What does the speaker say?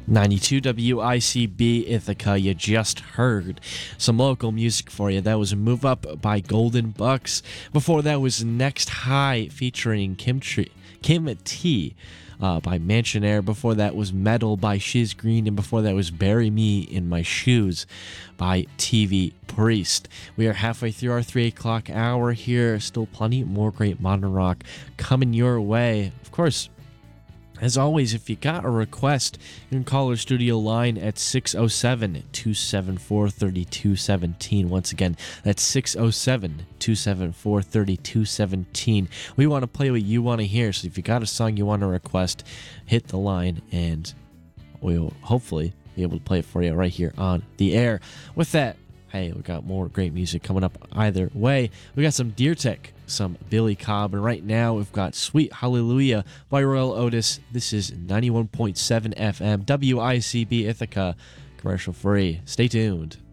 92 WICB Ithaca. You just heard some local music for you. That was Move Up by Golden Bucks. Before that was Next High featuring Kim T by Mansionaire. Before that was Metal by Shiz Green. And before that was Bury Me in My Shoes by TV Priest. We are halfway through our 3 o'clock hour here. Still plenty more great modern rock coming your way. Of course, as always, if you got a request, you can call our studio line at 607-274-3217. Once again, that's 607-274-3217. We want to play what you want to hear, so if you got a song you want to request, hit the line, and we'll hopefully be able to play it for you right here on the air. With that, hey, we got more great music coming up either way. We got some Deer Tech, some Billy Cobb, and right now we've got Sweet Hallelujah by Royal Otis. This is 91.7 FM, WICB Ithaca, commercial free. Stay tuned.